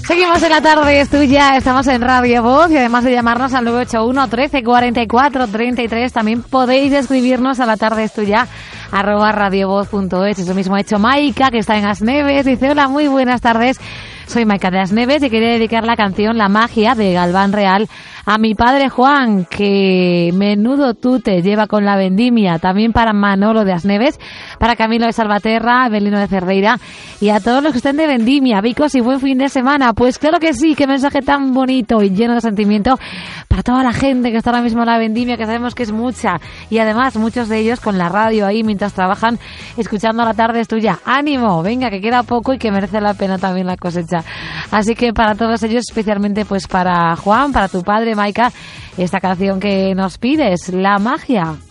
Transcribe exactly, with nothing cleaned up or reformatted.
Seguimos en la tarde, es tuya, estamos en Radio Voz y además de llamarnos al nueve ocho uno, trece, cuarenta y cuatro, treinta y tres, también podéis escribirnos a la tarde es tuya, arroba radiovoz.es. Eso mismo ha hecho Maika, que está en Asneves, dice: hola, muy buenas tardes, soy Maika de Asneves y quería dedicar la canción La Magia de Galván Real a mi padre Juan, que menudo tute lleva con la vendimia, también para Manolo de Asneves, para Camilo de Salvaterra, Belino de Cerdeira y a todos los que estén de vendimia. Vicos, y buen fin de semana. Pues claro que sí, qué mensaje tan bonito y lleno de sentimiento para toda la gente que está ahora mismo en la vendimia, que sabemos que es mucha, y además muchos de ellos con la radio ahí mientras trabajan, escuchando La Tarde es Tuya. ¡Ánimo! Venga, que queda poco y que merece la pena también la cosecha. Así que para todos ellos, especialmente pues para Juan, para tu padre, Maika, esta canción que nos pides, La Magia.